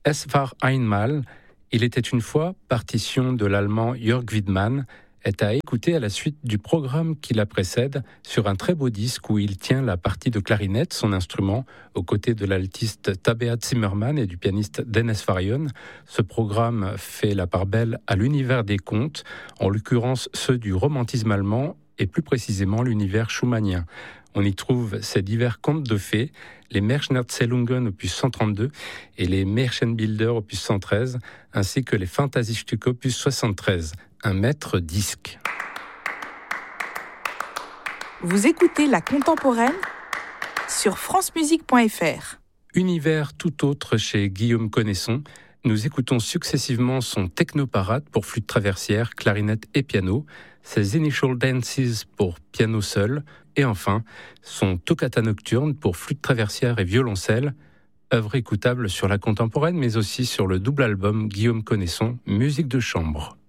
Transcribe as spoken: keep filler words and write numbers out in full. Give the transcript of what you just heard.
Es war einmal, il était une fois, partition de l'allemand Jörg Widmann, est à écouter à la suite du programme qui la précède sur un très beau disque où il tient la partie de clarinette, son instrument, aux côtés de l'altiste Tabea Zimmermann et du pianiste Dennis Farion. Ce programme fait la part belle à l'univers des contes, en l'occurrence ceux du romantisme allemand et plus précisément l'univers schumannien. On y trouve ces divers contes de fées, les Märchenerzählungen opus cent trente-deux et les Märchenbilder opus cent treize, ainsi que les Fantasiestücke opus soixante-treize, un maître disque. Vous écoutez La Contemporaine sur francemusique point f r. Univers tout autre chez Guillaume Connaisson. Nous écoutons successivement son technoparade pour flûte traversière, clarinette et piano, ses Initial Dances pour piano seul, et enfin son Toccata nocturne pour flûte traversière et violoncelle, œuvre écoutable sur La Contemporaine mais aussi sur le double album Guillaume Connaisson, musique de chambre.